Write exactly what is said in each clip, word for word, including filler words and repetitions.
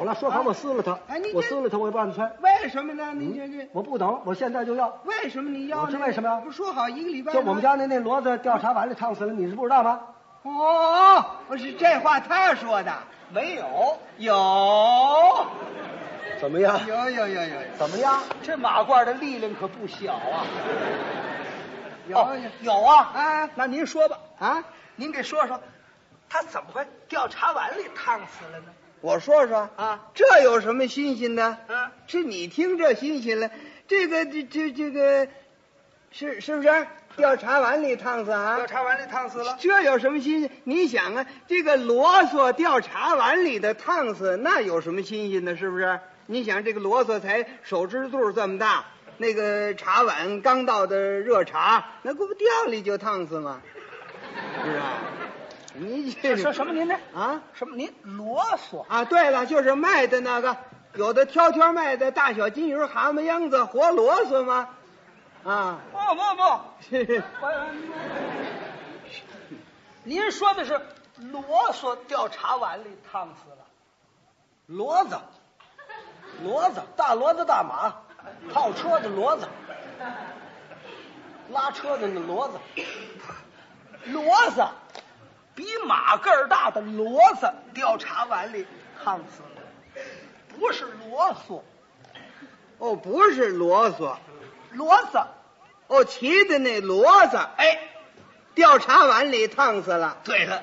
了，说好我撕了它。 哎，你我撕了它，我也不让你穿。 为什么呢？你这这， 我不等，我现在就要。 为什么你要？ 我知为什么呀？ 不说好一个礼拜。 就我们家那那骡子掉茶碗里烫死了，你是不知道吗？ 哦，不是这话他说的， 没有， 有。 怎么样？ 有有有有。 怎么样？ 这马褂的力量可不小啊。 有哦、有啊啊， 那您说吧啊， 您给说说，他怎么会掉茶碗里烫死了呢？ 我说说啊， 这有什么新鲜的？ 嗯， 是你听这新鲜了，这个这这这个，是是不是掉茶碗里烫死啊？ 掉茶碗里烫死了。 这有什么新鲜？你想啊，这个啰嗦掉茶碗里的烫死，那有什么新鲜的？是不是？你想这个啰嗦才手指肚这么大。那个茶碗刚倒的热茶，那不掉里就烫死吗？是吧？你这说什么您呢？ 啊？ 什么您啰嗦啊？对了，就是卖的那个，有的挑挑卖的大小金鱼、蛤蟆秧子，活啰嗦吗？啊？ 不不不，您说的是啰嗦掉茶碗里烫死了。骡子，骡子，大骡子大马。套车的骡子，拉车的那骡子，骡子比马个儿大的骡子掉茶碗里烫死了，不是啰嗦。 哦，不是啰嗦， 骡子， 哦，骑的那骡子， 哎， 掉茶碗里烫死了。 对了。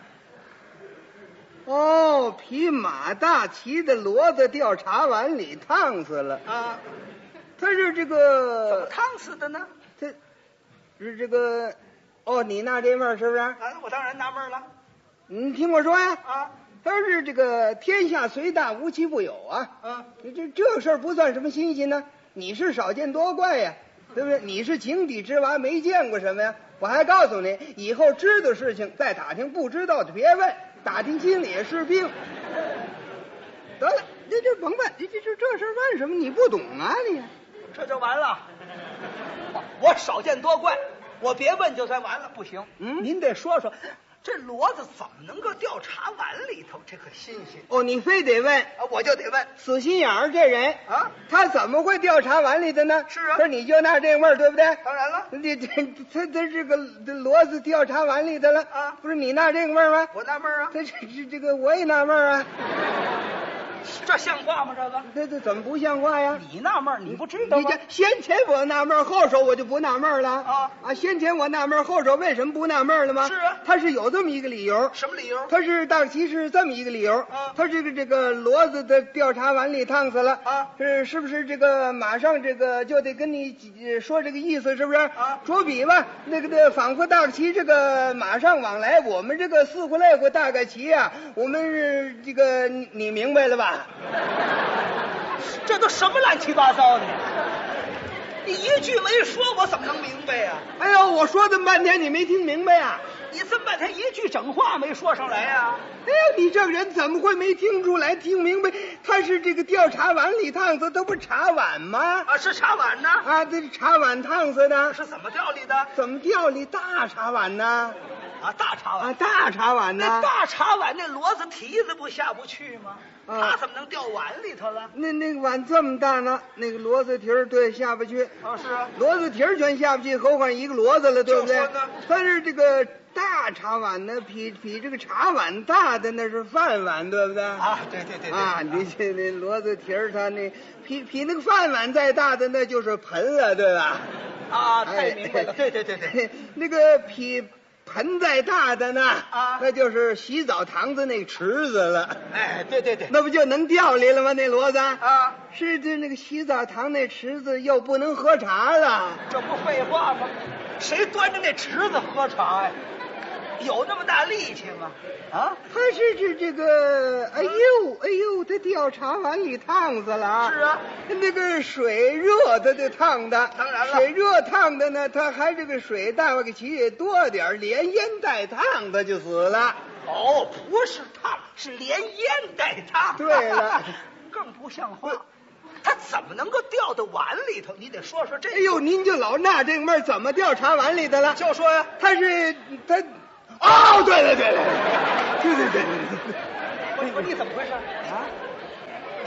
哦，比马大骑的骡子掉茶碗里烫死了啊！ 他是这怎么个烫死的呢？ 他是这个哦，你纳这闷儿是不是？ 啊，我当然纳闷了。 你听我说呀， 啊， 他是这个天下虽大，无奇不有啊。 嗯， 这这事儿不算什么新鲜呢，你是少见多怪呀，对不对？你是井底之蛙，没见过什么呀。我还告诉你，以后知道事情再打听，不知道就别问。打听心里也是病。得了，这这甭问，这这这这事问什么？你不懂啊你？ 这就完了。我少见多怪，我别问就算完了，不行。 嗯， 您得说说，这骡子怎么能够掉茶碗里头？这可新鲜哦，你非得问啊！我就得问， 死心眼儿这人啊， 他怎么会掉茶碗里的呢？ 是啊， 不是你就那这味儿，对不对？ 当然了， 这这他他这个这骡子掉茶碗里的了啊， 不是你纳这个味儿吗？ 我纳闷啊， 这这这这个我也纳闷啊。 这像话吗？这个这这怎么不像话呀？ 你纳闷，你不知道吗？ 你这先前我纳闷，后手我就不纳闷了啊啊！先前我纳闷，后手为什么不纳闷了吗？ 是啊， 他是有这么一个理由。 什么理由？ 他是大旗是这么一个理由。 啊， 他这个这个骡子的调查碗里烫死了啊， 是是不是这个马上这个就得跟你说这个意思是不是？ 啊， 着笔吧，那个的仿佛大旗这个马上往来，我们这个四户类户大概旗啊，我们是这个你你明白了吧？ 这都什么乱七八糟的？你一句没说，我怎么能明白呀？ 哎呦，我说这么半天你没听明白呀？ 你这么半天一句整话没说上来呀？ 哎呀，你这个人怎么会没听出来、听明白？他是这个掉茶碗里烫死，他不是茶碗吗？ 啊，是茶碗呢？ 啊，这是茶碗烫死的。 是怎么掉里的？ 怎么掉里大茶碗呢？ 啊，大茶碗啊，大茶碗呢？ 那大茶碗那骡子蹄子不下不去吗？ 啊， 它怎么能掉碗里头了？ 那那个碗这么大呢，那个骡子蹄儿对下不去。 啊，是啊， 骡子蹄儿全下不去，何况一个骡子了，对不对？ 就说呢， 但是这个大茶碗呢，比比这个茶碗大的那是饭碗，对不对？ 啊，对对对对啊，你这那骡子蹄儿，它那比比那个饭碗再大的那就是盆了，对吧？ 啊，太明白了，对对对对， 那个比盆再大的呢， 啊， 那就是洗澡堂子那池子了。 哎，对对对， 那不就能掉里了吗？那骡子啊， 是这那个洗澡堂那池子又不能喝茶了， 这不废话吗？谁端着那池子喝茶呀？有那么大力气吗？啊， 他是这这个，哎呦哎呦，他掉茶碗里烫死了啊！ 是啊， 那个水热的得烫的， 当然了， 水热烫的呢，他还这个水大个起也多点，连烟带烫的就死了。 哦，不是烫，是连烟带烫。 对了， 更不像话。他怎么能够掉到碗里头？你得说说这。 哎呦，您就老纳这个闷儿，怎么掉茶碗里的了？ 就说呀， 他是他。哦，对了对了，对对对对对。 我你说你怎么回事啊？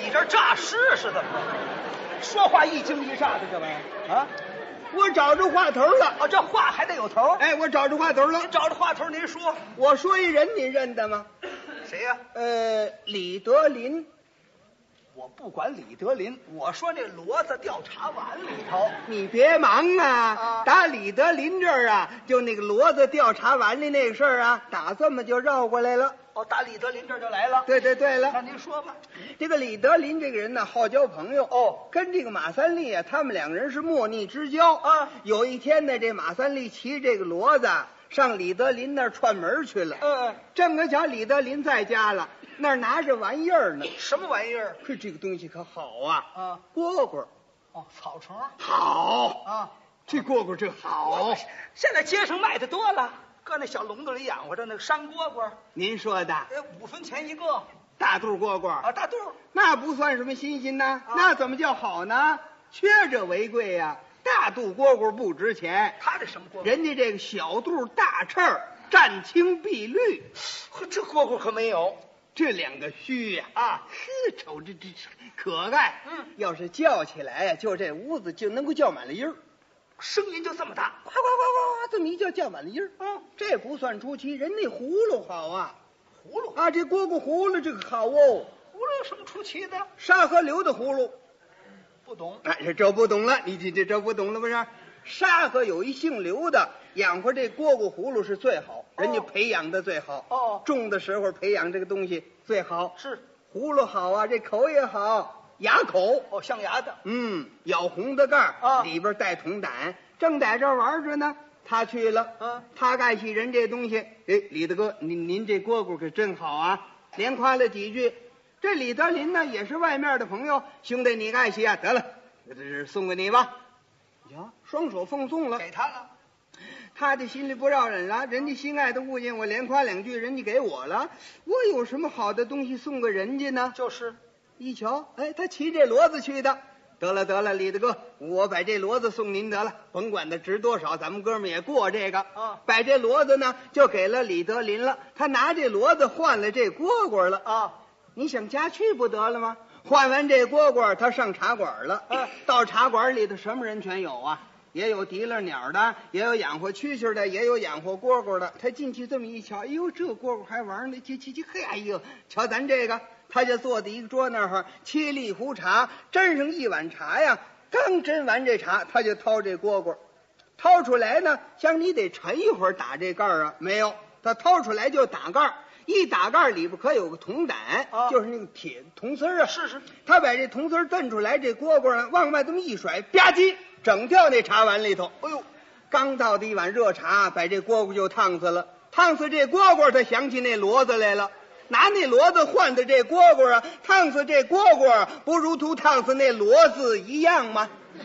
你这诈尸是怎么着？说话一惊一乍的，这玩意儿啊！ 我找着话头了。 哦，这话还得有头。 哎，我找着话头了。 您找着话头，您说。 我说一人，您认得吗？ 谁呀、 呃，李德林。 我不管李德林，我说那骡子调查碗里头。 你别忙啊！ 啊打李德林这儿啊，就那个骡子调查碗里那个事儿啊，打这么就绕过来了。 哦，打李德林这儿就来了。 对对对了， 那您说吧。 这个李德林这个人呢，好交朋友哦， 跟这个马三立啊，他们两个人是莫逆之交啊。 有一天呢，这马三立骑这个骡子上李德林那儿串门去了。 嗯， 正可巧李德林在家了，那儿拿着玩意儿呢。 什么玩意儿？ 可这个东西可好啊！ 啊， 蝈蝈哦，草虫好啊， 这蝈蝈这好。 现在街上卖的多了，搁那小笼子里养活着那个山蝈蝈， 您说的哎，五分钱一个大肚蝈蝈啊，大肚儿。 那不算什么新鲜呢，那怎么叫好呢？缺这为贵呀、大肚蝈蝈不值钱， 他这什么蝈蝈？ 人家这个小肚大翅儿，湛青碧绿， 呵，这蝈蝈可没有。 这两个须呀啊呵，瞅着这可爱。 嗯， 要是叫起来呀，就这屋子就能够叫满了音儿， 声音就这么大。 呱呱呱呱，这么一叫叫满了音儿。 嗯， 这不算出奇，人那葫芦好啊葫芦啊，这蝈蝈葫芦这个好哦， 葫芦有什么出奇的？ 沙河流的葫芦。 不懂。 哎，这这不懂了，你这这这不懂了不是？沙河有一姓刘的，养活这蝈蝈葫芦是最好，人家培养的最好。 哦种的时候培养这个东西最好。 是葫芦好啊，这口也好，牙口。 哦，象牙的。 嗯，咬红的盖儿啊里边带铜胆，正在这儿玩着呢，他去了。 嗯， 他爱起人这东西。哎，李大哥，您您这蝈蝈可真好啊，连夸了几句。这李德林呢，也是外面的朋友，兄弟你爱惜啊，得了，这是送给你吧。呀，双手奉送了， 给他了。 他的心里不饶人了，人家心爱的物件，我连夸两句，人家给我了，我有什么好的东西送给人家呢？ 就是一瞧，哎，他骑这骡子去的。得了得了，李大哥，我把这骡子送您得了，甭管它值多少，咱们哥们也过这个。 啊， 把这骡子呢就给了李德林了，他拿这骡子换了这蝈蝈了。 啊， 你想家去不得了吗？换完这蝈蝈，他上茶馆了。 嗯， 到茶馆里头什么人全有啊，也有提了鸟的，也有养活蛐蛐的，也有养活蝈蝈的。他进去这么一瞧，哎呦，这蝈蝈还玩呢，去去去，嘿，哎呦，瞧咱这个，他就坐在一个桌那儿，沏了一壶茶，斟上一碗茶呀。刚斟完这茶，他就掏这蝈蝈，掏出来呢，像你得沉一会儿打这盖儿啊，没有，他掏出来就打盖儿。一打盖里边可有个铜胆， 啊就是那个铁铜丝儿啊。 是是， 他把这铜丝儿蹬出来，这蝈蝈呢往外这么一甩，吧唧，整掉那茶碗里头。哎呦，刚倒的一碗热茶，把这蝈蝈就烫死了。烫死这蝈蝈，他想起那骡子来了，拿那骡子换的这蝈蝈啊，烫死这蝈蝈，不如图烫死那骡子一样吗？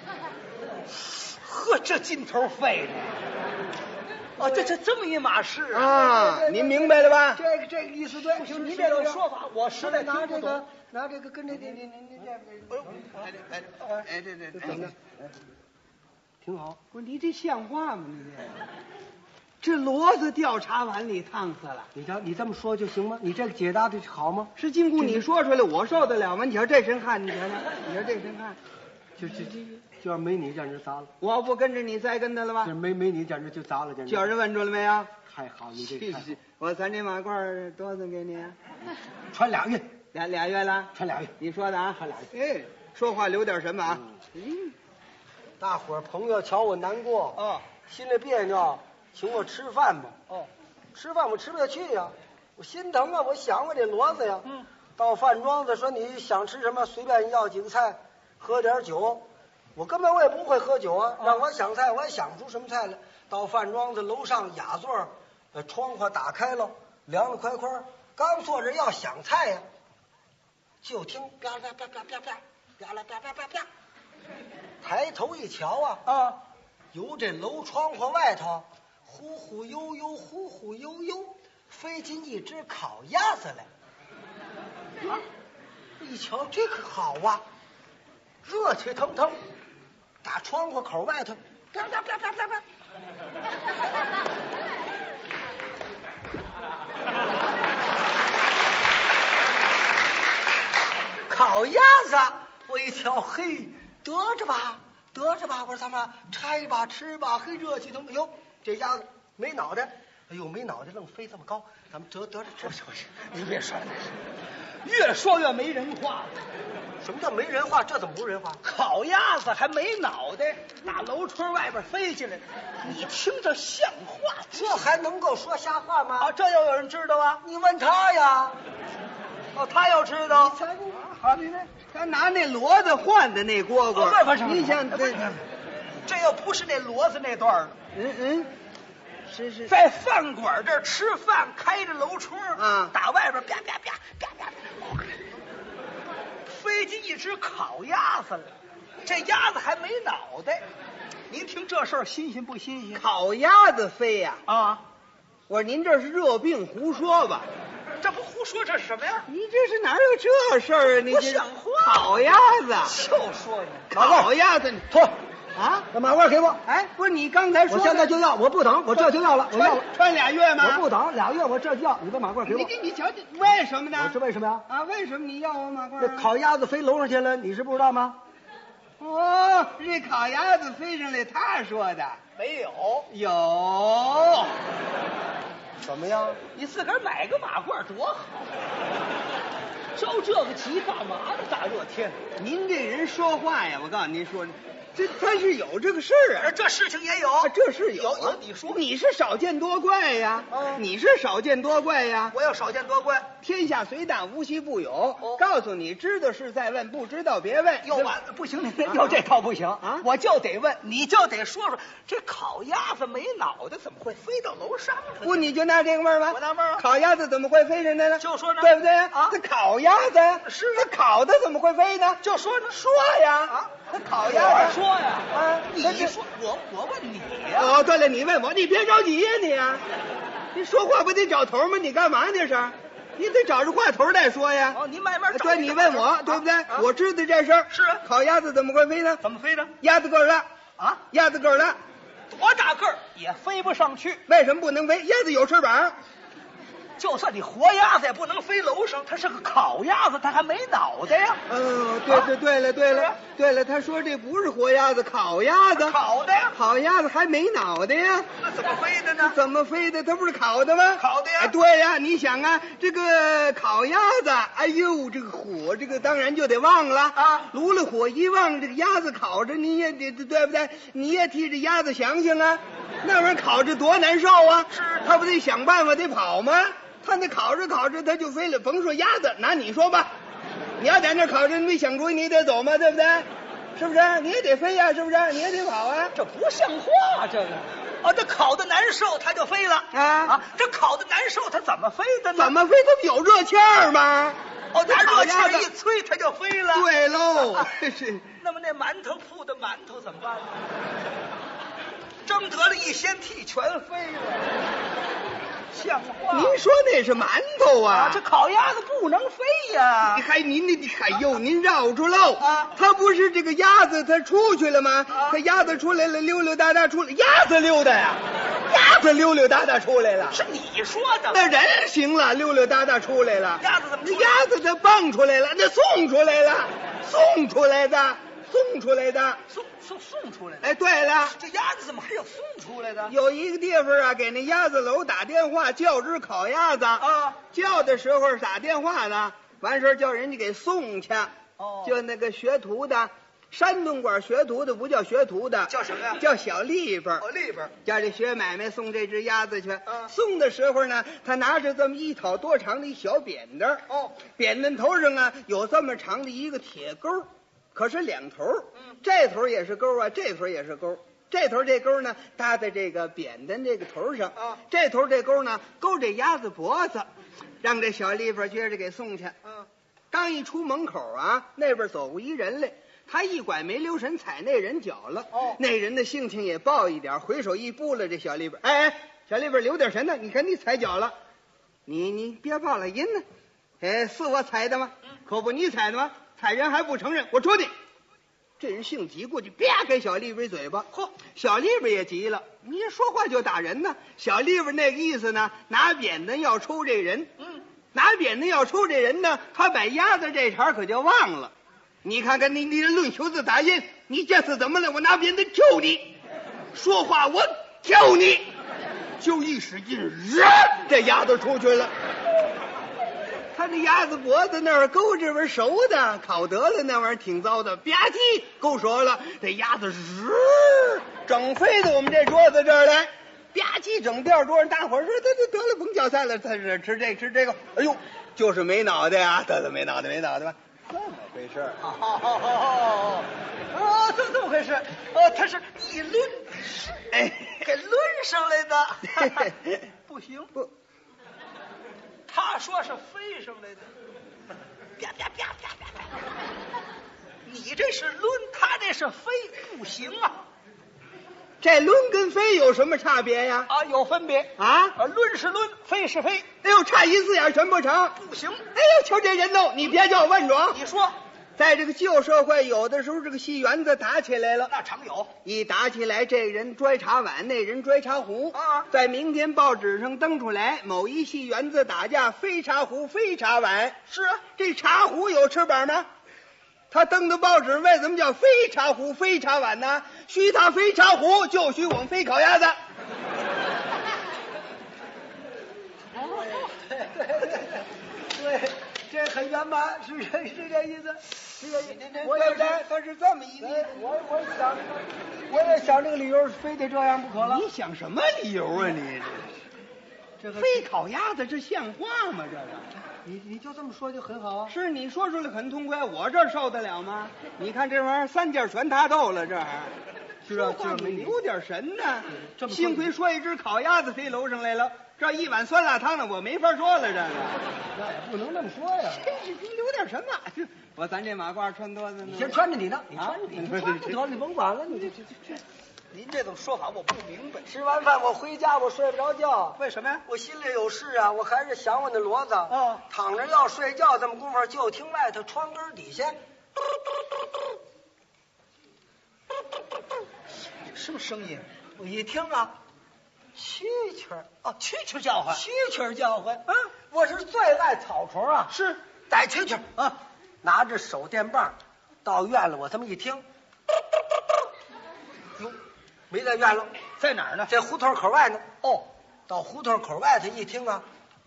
呵，这劲头费的。哦，这这这么一码事啊，您明白了吧？ 这个这个意思对， 就你这种说法，我实在拿这个听不懂。 拿这个跟这这这这这哎呦，哎这哎这哎这这怎么着？挺好。 不是你这像话吗？你这这骡子掉茶碗里烫死了。 你这你这么说就行吗？你这个解答的好吗？ 是经过你说出来，我受得了吗？你瞧这身汗，你瞧瞧，你瞧这身汗， 就就就就要没你简直砸了， 我不跟着你栽跟头了吧这？没没你简直就砸了，简直。 叫人问住了没有？ 太好，你这个太好我三这马褂多少给你啊？ 穿俩月， 俩俩月了？ 穿俩月。 你说的啊？ 穿俩月。 哎，说话留点什么啊？ 嗯，大伙儿朋友瞧我难过， 哦心里别扭，请我吃饭吧。 哦， 吃饭我吃不下去呀、我心疼啊，我想我这骡子呀。 嗯， 到饭庄子说你想吃什么，随便要几个菜，喝点酒。我根本我也不会喝酒啊，让我想菜我也想不出什么菜来。到饭庄子楼上雅座，呃，窗户打开了，凉了快快，刚坐着要想菜呀、就听啪啪啪啪啪啪啪啦啪啪啪啪，抬头一瞧啊啊， 由这楼窗户外头忽忽悠悠忽忽悠悠飞进一只烤鸭子来。啊，一瞧这可好啊，热气腾腾，打窗户口外头啪啪啪啪啪啪。 烤鸭子，我一瞧，嘿，得着吧，得着吧，我说咱们拆吧，吃吧，嘿，热气腾腾。哟，这鸭子没脑袋，哎呦，没脑袋，愣飞这么高，咱们得得着吃。 不是不是，你别说了，越说越没人话了。 什么叫没人话？这怎么不是人话？ 烤鸭子还没脑袋，打楼窗外边飞起来，你听着像话？ 这还能够说瞎话吗？ 啊，这要有人知道啊？ 你问他呀。 哦，他要知道。 好，你看他拿那骡子换的那蝈蝈， 哦不不是， 你想这， 这要不是那骡子那段儿， 嗯嗯，是是， 在饭馆这儿吃饭，开着楼窗啊， 打外边啪啪啪啪啪啪，飞进一只烤鸭子来，这鸭子还没脑袋。您听这事儿新鲜不新鲜？ 烤鸭子飞呀！ 啊， 我说您这是热病胡说吧？ 这不胡说，这是什么呀？ 你这是哪有这事儿啊？你这不像话！ 烤鸭子， 就说你烤鸭子， 错啊！ 把马褂给我。 哎，不是你刚才说， 我现在就要，我不等，我这就要了，我要了。 穿俩月吗？ 我不等，俩月我这就要。你把马褂给我。 你你你瞧瞧，为什么呢？ 是为什么呀？ 啊，为什么你要我马褂？ 这烤鸭子飞楼上去了，你是不知道吗？ 哦，这烤鸭子飞上来，他说的没有？ 有。 怎么样？ 你自个儿买个马褂多好，着这个急干嘛呢？大热天， 您这人说话呀，我告诉您说，这他是有这个事儿啊。 这事情也有， 啊，这是有有啊有，你说你是少见多怪呀， 嗯你是少见多怪呀。 我要少见多怪， 天下虽大，无奇不有。 哦告诉你，知道是在问，不知道别问。 又完了，不行， 啊又这套不行啊我就得问，你就得说说，这烤鸭子没脑袋，怎么会飞到楼上了？ 不，你就纳这个闷儿吗？ 我纳闷儿啊烤鸭子怎么会飞上来呢？ 就说呢对不对呀？ 啊这烤鸭子呀， 是这烤的怎么会飞呢？ 就说呢， 说呀， 啊， 这烤我鸭子说呀， 啊， 你这这说我我问你呀， 哦，对了，你问我，你别着急呀，你啊，你说话不得找头吗？你干嘛这是？你得找着话头再说呀。 哦，你慢慢找。 对，你问我，对不对？ 啊我知道这事儿。 是啊烤鸭子怎么会飞呢？ 怎么飞的？ 鸭子个儿大， 啊， 鸭子个儿大， 多大个儿也飞不上去。 为什么不能飞？鸭子有翅膀。 就算你活鸭子也不能飞楼上，它是个烤鸭子，它还没脑袋呀。 嗯，对对对了对了对了，他说这不是活鸭子，烤鸭子。 烤的呀， 烤鸭子还没脑袋呀？ 那怎么飞的呢？ 怎么飞的？它不是烤的吗？ 烤的呀哎，对呀，你想啊，这个烤鸭子，哎呦，这个火，这个当然就得旺了啊炉了火一旺，这个鸭子烤着，你也得对不对？你也替这鸭子想想啊，那玩意儿烤着多难受啊！ 是他不得想办法得跑吗？他那烤着烤着他就飞了，甭说鸭子，拿你说吧，你要在那烤着，你没想主意，你得走嘛，对不对？是不是？你也得飞呀、是不是？你也得跑啊！ 这不像话，这个。啊，这烤的难受，它就飞了啊啊！这烤的难受，它怎么飞的呢？ 怎么飞？它不有热气儿吗？ 哦，拿热气儿烤鸭子一吹，它就飞了。 对喽，是。 那么那馒头铺的馒头怎么办呢？蒸得了一掀屉，全飞了。像话？ 您说那是馒头啊？ 啊，这烤鸭子不能飞呀你！还您那哎呦，您绕住喽！ 啊它不是这个鸭子，它出去了吗？ 啊它鸭子出来了，溜溜达达出来，鸭子溜达呀，鸭子溜溜达达出来了。 是你说的。 那人行了，溜溜达达出来了。 鸭子怎么出来那鸭子它蹦出来了，那送出来了，送出来的，送出来的。 送送送出来的。 哎，对了。 这鸭子怎么还有送出来的？ 有一个地方啊，给那鸭子楼打电话叫只烤鸭子啊， 叫的时候打电话呢，完事儿叫人家给送去。 哦就那个学徒的，山东馆学徒的不叫学徒的， 叫什么呀叫小利本。 哦，里边。 叫这学买卖送这只鸭子去。 嗯送的时候呢，他拿着这么一讨多长的一小扁担。 哦， 扁担头上啊有这么长的一个铁钩，可是两头。 嗯， 这头也是钩啊，这头也是钩。这头这钩呢搭在这个扁担这个头上。 啊这头这钩呢勾这鸭子脖子，让这小利本撅着给送去。 嗯， 刚一出门口啊，那边走过一人来，他一拐没留神踩那人脚了。 哦那人的性情也暴一点，回手一拨了这小利本，哎哎，小利本留点神呢，你看你踩脚了，你你别报了音呢。哎，是我踩的吗？可不你踩的吗？踩人还不承认，我戳你！这人性急，过去啪给小利本嘴巴。 嚯， 小利本也急了，你说话就打人呢。小利本那个意思呢，拿扁担要抽这人。 嗯， 拿鞭子要抽这人呢，他把鸭子这茬可就忘了。你看看你你这论袖子打人，你这次怎么了？我拿鞭子抽你，说话我挑你，就一使劲，人这鸭子出去了。他这鸭子脖子那儿勾这边熟的，烤得了那玩意儿挺糟的，吧唧勾熟了，这鸭子日整飞到我们这桌子这儿来，吧唧整掉桌上，大伙儿说得得得了，甭叫菜了，他是吃这吃这个，哎呦，就是没脑袋啊，得了没脑袋没脑袋吧，这么回事儿。 哦，哦，这么这么回事？哦，他是一抡， 哎， 给抡上来的，不行不。 他说是飞上来的，啪啪啪啪啪啪！你这是抡，他这是飞，不行啊！ 这抡跟飞有什么差别呀？ 啊，有分别啊！ 抡是抡，飞是飞。 哎呦，差一字眼全不成， 不行！ 哎呦，瞧这人喽，你别叫我问着。 你说， 在这个旧社会，有的时候这个戏园子打起来了， 那常有。 一打起来，这人拽茶碗，那人拽茶壶啊， 在明天报纸上登出来，某一戏园子打架，飞茶壶，飞茶碗。 是啊， 这茶壶有翅膀吗？他登的报纸为什么叫飞茶壶、飞茶碗呢？许他飞茶壶，就许我们飞烤鸭子。 对，这很圆满，是是是这意思，是这意思。我对也不对？他是这么一对我我想，我也想这个理由，非得这样不可了。 你想什么理由啊你？ 这个飞烤鸭子这像话吗？这个。 你你就这么说就很好啊。 是你说出来很痛快，我这受得了吗？你看这玩意儿三件全他斗了，这是啊， 这没留点神呢。 这么说幸亏说一只烤鸭子飞楼上来了，这一碗酸辣汤呢，我没法说了。这个那也不能那么说呀。 你留点什么？我咱这马褂穿多的呢。 你先穿着你的，你啊穿着你，你穿着得了，你甭管了，你这这这这。 您这种说法我不明白， 吃完饭我回家我睡不着觉， 为什么呀？ 我心里有事啊，我还是想我那骡子。 哦， 躺着要睡觉，这么功夫就听外头窗根底下， 什么声音？ 我一听啊，蛐蛐儿， 哦，蛐蛐叫唤。 蛐蛐儿叫唤。 嗯， 我是最爱草虫啊， 是逮蛐蛐儿啊， 拿着手电棒到院了，我这么一听，哟，没在院了， 在哪儿呢？ 在胡同口外呢。 哦， 到胡同口外头一听啊，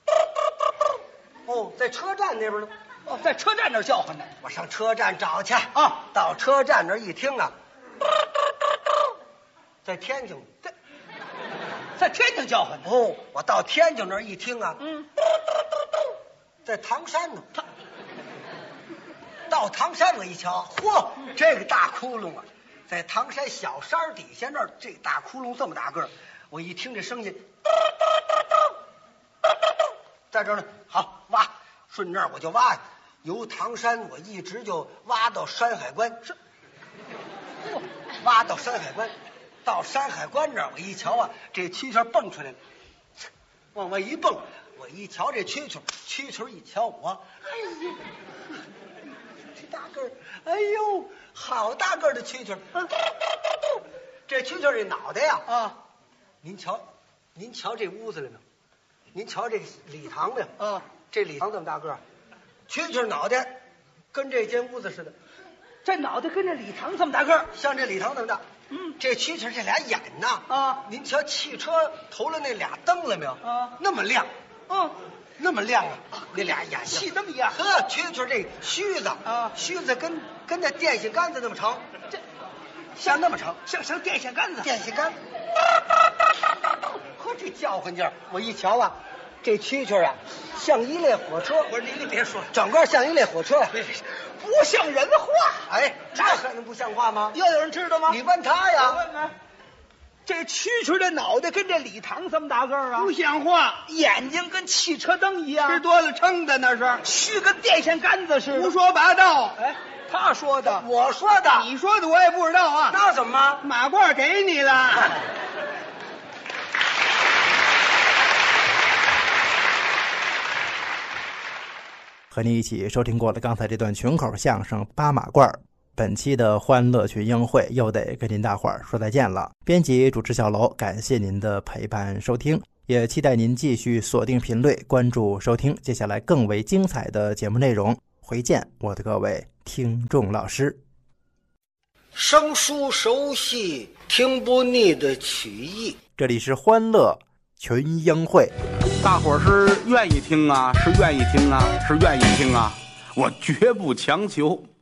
哦，在车站那边呢。 哦，在车站那儿叫唤呢。 我上车站找去啊。 到车站那儿一听啊，在天津， 在在天津叫唤呢。 哦，我到天津那儿一听啊， 嗯， 在唐山呢。到唐山我一瞧，嚯，这个大窟窿啊，在唐山小山底下那儿，这大窟窿这么大个儿，我一听这声音，在这儿呢，好挖，顺这儿我就挖，由唐山我一直就挖到山海关，是，挖到山海关，到山海关这儿我一瞧啊，这蛐蛐蹦出来了，往外一蹦，我一瞧这蛐蛐，蛐蛐一瞧我，哎呀，这大个儿，哎呦，好大个儿的蛐蛐，这蛐蛐这脑袋呀， 啊， 您瞧，您瞧这屋子里没有？您瞧这礼堂没有？ 啊， 这礼堂这么大个儿，蛐蛐脑袋跟这间屋子似的， 这脑袋跟这礼堂这么大个儿。 像这礼堂那么大。 嗯， 这蛐蛐这俩眼呐， 啊， 您瞧汽车头了那俩灯了没有？ 啊， 那么亮， 嗯， 那么亮啊，那俩眼睛气灯一样。 呵，蛐蛐这须子啊， 须子跟跟那电线杆子那么长，这像那么长， 像像电线杆子。 电线杆。呵，这叫唤劲儿，我一瞧啊，这蛐蛐啊，像一列火车。 我说您您别说， 整个像一列火车。 不像人话。 哎，这还能不像话吗？ 要有人知道吗？ 你问他呀。 我问问，这蛐蛐的脑袋跟这礼堂这么大个儿啊， 不像话， 眼睛跟汽车灯一样， 吃多了撑的那是， 须跟电线杆子似的。 胡说八道。 哎，他说的， 我说的。 你说的我也不知道啊。 那怎么？ 马褂给你了。 和你一起收听过了刚才这段群口相声《八马褂》，本期的欢乐群英会又得跟您大伙儿说再见了。编辑主持小楼，感谢您的陪伴收听， 也期待您继续锁定频率，关注收听接下来更为精彩的节目内容。回见，我的各位听众老师。 生疏熟悉，听不腻的曲艺。 这里是欢乐群英会， 大伙儿是愿意听啊，是愿意听啊，是愿意听啊，我绝不强求。